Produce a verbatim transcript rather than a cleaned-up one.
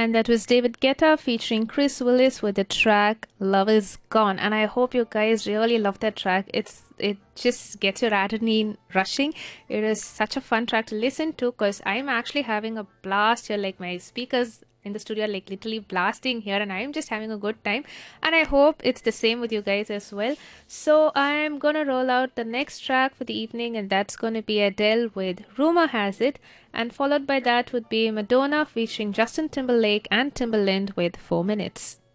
And that was David Guetta featuring Chris Willis with the track Love Is Gone. And I hope you guys really love that track. It's it just gets your adrenaline rushing. It is such a fun track to listen to because I'm actually having a blast here. Like my speakers in the studio are like literally blasting here and I'm just having a good time. And I hope it's the same with you guys as well. So I'm gonna roll out the next track for the evening, and that's gonna be Adele with Rumor Has It. And followed by that would be Madonna featuring Justin Timberlake and Timbaland with four minutes.